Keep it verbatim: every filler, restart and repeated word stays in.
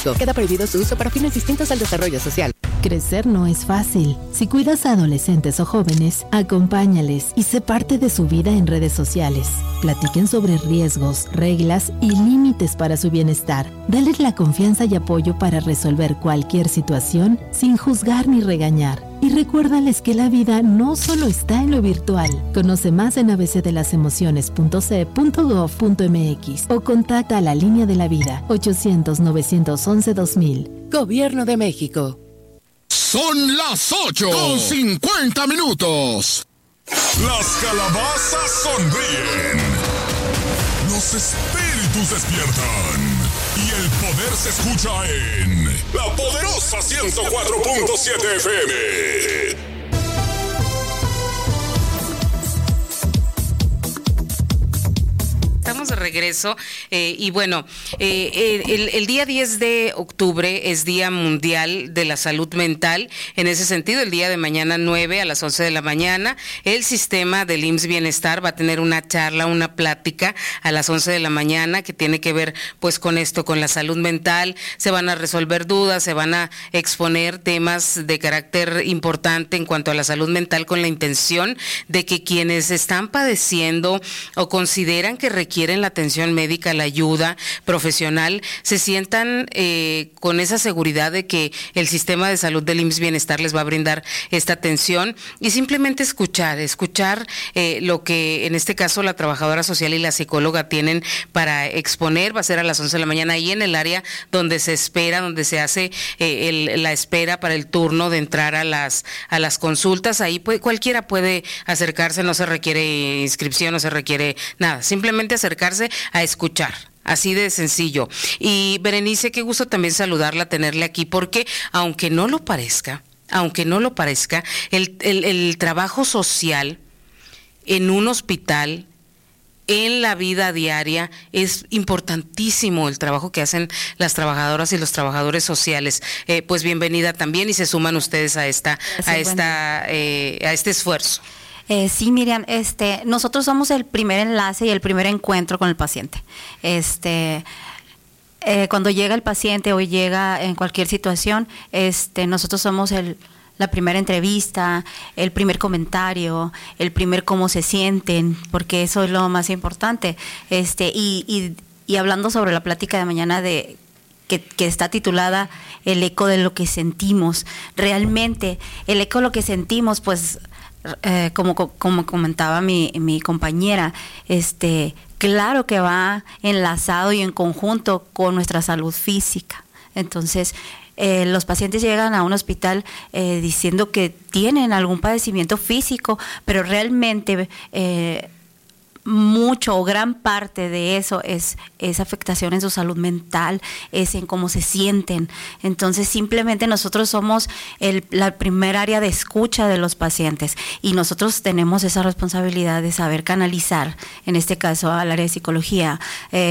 Queda prohibido su uso para fines distintos al desarrollo social. Crecer no es fácil. Si cuidas a adolescentes o jóvenes, acompáñales y sé parte de su vida en redes sociales. Platiquen sobre riesgos, reglas y límites para su bienestar. Dales la confianza y apoyo para resolver cualquier situación sin juzgar ni regañar. Y recuérdales que la vida no solo está en lo virtual. Conoce más en a b c de las emociones punto c e punto gov punto m x o contacta a la Línea de la Vida ochocientos, novecientos once, dos mil. Gobierno de México. Son las ocho con cincuenta minutos. Las calabazas sonríen. Los espíritus despiertan. Y el poder se escucha en La Poderosa ciento cuatro punto siete F M. Estamos de regreso eh, y bueno, eh, el, el día diez de octubre es Día Mundial de la Salud Mental. En ese sentido, el día de mañana nueve a las once de la mañana, el sistema del I M S S Bienestar va a tener una charla, una plática a las once de la mañana que tiene que ver pues con esto, con la salud mental. Se van a resolver dudas, se van a exponer temas de carácter importante en cuanto a la salud mental, con la intención de que quienes están padeciendo o consideran que requieren quieren la atención médica, la ayuda profesional, se sientan eh, con esa seguridad de que el sistema de salud del I M S S Bienestar les va a brindar esta atención y simplemente escuchar, escuchar eh, lo que en este caso la trabajadora social y la psicóloga tienen para exponer. Va a ser a las once de la mañana ahí en el área donde se espera, donde se hace eh, el, la espera para el turno de entrar a las a las consultas. Ahí puede, cualquiera puede acercarse, no se requiere inscripción, no se requiere nada, simplemente acercarse a escuchar. Así de sencillo. Y Berenice, qué gusto también saludarla, tenerle aquí, porque aunque no lo parezca, aunque no lo parezca, el, el, el trabajo social en un hospital, en la vida diaria, es importantísimo el trabajo que hacen las trabajadoras y los trabajadores sociales. Eh, pues bienvenida también y se suman ustedes a esta, sí, a esta, eh, a este esfuerzo. Eh, sí, Miriam, este, nosotros somos el primer enlace y el primer encuentro con el paciente. Este, eh, cuando llega el paciente o llega en cualquier situación, este, nosotros somos el, la primera entrevista, el primer comentario, el primer cómo se sienten, porque eso es lo más importante. Este, y, y, y hablando sobre la plática de mañana de que, que está titulada El eco de lo que sentimos, realmente el eco de lo que sentimos, pues Eh, como, como comentaba mi, mi compañera, este, claro que va enlazado y en conjunto con nuestra salud física. Entonces, eh, los pacientes llegan a un hospital eh, diciendo que tienen algún padecimiento físico, pero realmente eh, mucho o gran parte de eso es, es afectación en su salud mental, es en cómo se sienten. Entonces simplemente nosotros somos el, la primer área de escucha de los pacientes y nosotros tenemos esa responsabilidad de saber canalizar, en este caso al área de psicología, eh,